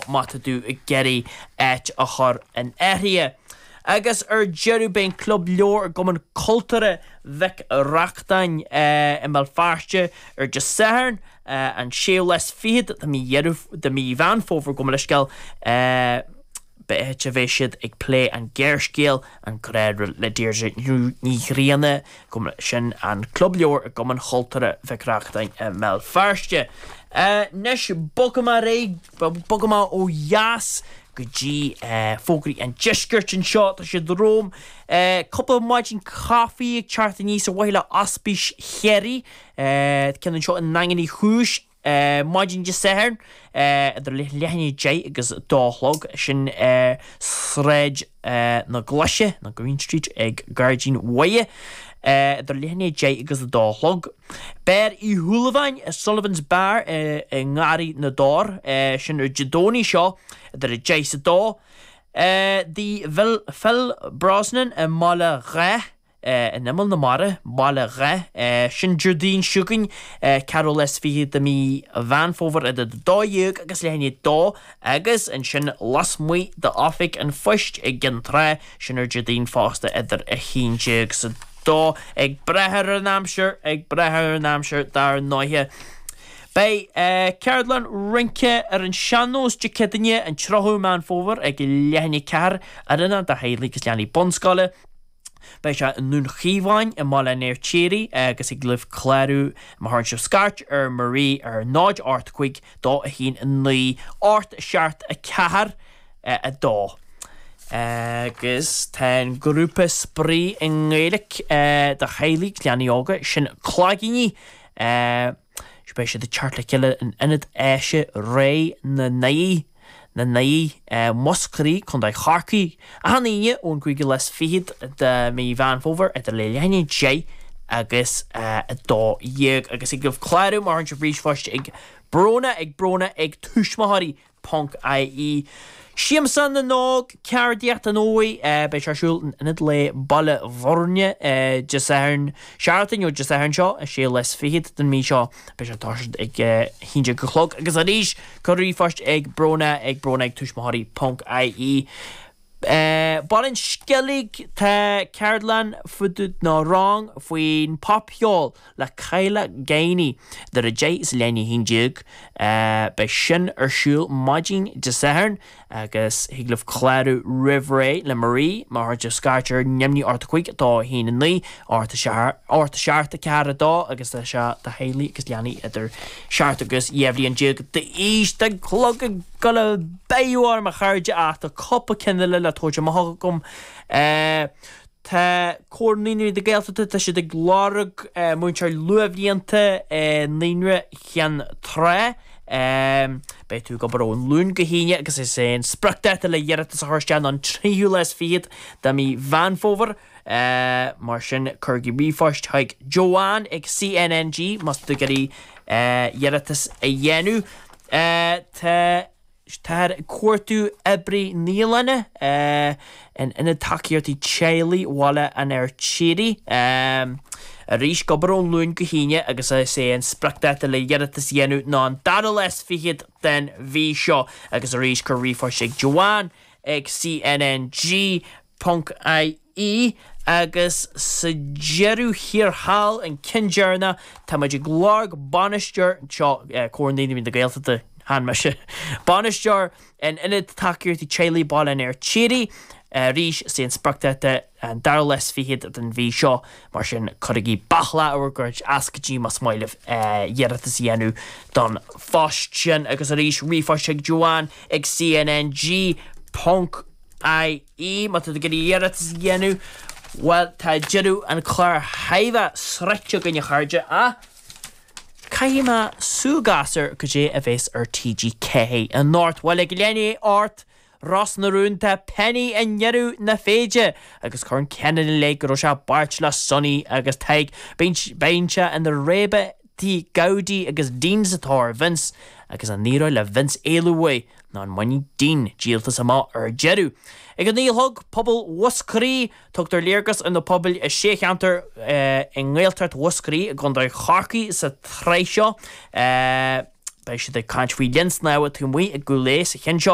mata dú I geri et a chur an area. Agus Jeru ben club leor goman culture vec rachtain in Belfast just sehern and sheo less feed the me Jeru the me van for goman ysgel behetjevéisiid ag play an geirskeel an cred le deirse ní rianne goman sin an club leor goman culture vec rachtain Belfast. Nes bogama rei bogama o jas G Fogri and Jeskirchen shot should the room couple of margin coffee chartini so while aspish herry can shot in nangani hoosh margin just sehern the lehni jay agus dog shin srej na glashe na Green Street egg guardian way the lehni jay agus dog Bear I Hulavain Sullivan's Bar ngari na door shin Jadoni shaw the Jason Daw the Phil Brosnan and Mala Re and Nemel Namara Mala Re Shin Jardine Shugging Carol Lesfi the me van forward at the Doyug Agus Lehni Daw Agus and Shin Lasmui the Offic and Fished again Tre Shin Jardine Foster at the Ahin Jigs Daw Eg Breher Namshire Dar Noya By Caroline Rinke an Shanos Jackedinje and Trohu man forward ag lehni car arena da heilig Liani Bonskale by sha nun chivain and Malaner Cherry agus ag live Claru Maharch Scotch Marie Nodge earthquake da hin ni art shart a car a da agus ten grúpa spree in Gaelic da heilig Liani Oga shin clagini Special the chart like in it Ashe Ray na nai Muskri kondai Harky Ani on quick less feed the me van over at the Liliani J agus a do yeg agus I give Claro Orange Reach first egg Brona egg Tushmahari Punk IE Shiamson the Nog, Cardiat and Oi, Beshashul and it lay Balla Vornia, Jasahern, Charlton, or Jasahern Shaw, a share less feed than me Shaw, Beshatosh egg Hinja Clock, Gazadish, Curry first egg Brona, egg Tushmahari, Punk IE. Balin Skellig ta Carolan fudud na wrong Fuin Popiol la Kyla Gaini the Rejay is Lenny Hinjig by Shin Shul Majin Jasahern agus Higlov Claru River La Marie Maharja Scarcher Nimni Artquig da Hin and Lee Arta Shart the Carada agus the Sha the Haley Kislani at their Shartagus Yevli and Jig the East the Clog Gullah Bayor Maharja after Coppa Kendall la Torja Mahogum Ta Cornini the Gelta ta should the Glorg Munchar Luavianta Ninra Hian Tre Betu Gobro Lun Gahinia because he's saying Spruckdata la Yeratas Horstan on Triulas feed Dami Van Fover Martian Kirky Refushed Hike Joanne X CNNG must get Yeratas a Yenu Tar Quartu Ebri Neilana and in a Takioti Chaili Walla and Chiri Rish Gobron Lun Gahinia agus I say and Spruckdata la Yeratas Yenu non Daddles Fihid then V Shaw agus Rish Curry for Shake Joanne X CNNG Punk IE agus Sajeru here Hal and Kinjarna Tamaji Glorg Bonister coordinating the Gale the Hanmasha Bonister and in it Takioti Chaili Ball and Chiri Rish saying Spruckdata and Darles Fihid than V Shaw Martian Kurigi Bachla or Gurge Askaji Masmoilev Yeratas Yenu Don Foshin agus Rish Refashig Joanne X CNNG Punk IE Mata the Giddy Yeratas Yenu Well Tajiru and Claire Haiva Sretchuk in Yaharja Kaima Sugasser Kaje Aves or TGK and North Walleglenny Art Ross Narunta Penny and Yeru na Feja agus Corn Kennedy Lake Rosha Barchla Sonny agus Taig Bencha and the Reba T Gaudi agus Dean Zator Vince agus an Nero le Vince Eluway non money Dean Gilta Sama or Jeru Ag Neil Hug Pobble Wuskri took their Lyrgus and the Pobble a Sheikh Hunter in Gaeltart Wuskri Gondar Harky sa Treisha by the country Jens now with whom we a Goulet Henshaw